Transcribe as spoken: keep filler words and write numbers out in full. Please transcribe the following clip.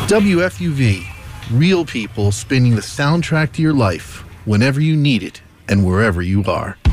W F U V, real people spinning the soundtrack to your life whenever you need it and wherever you are.